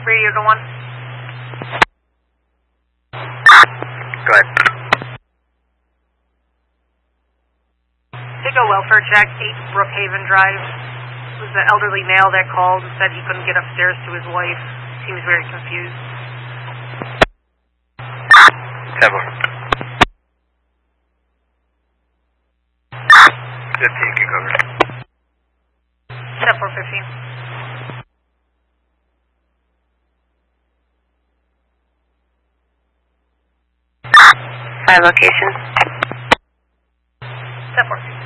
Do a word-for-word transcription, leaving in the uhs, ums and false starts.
Radio to one. Go ahead. Take a welfare check, eight Brookhaven Drive. It was the elderly male that called and said he couldn't get upstairs to his wife. He was very confused. Temple. fifteen can cover. ten four fifteen. Five location. ten four.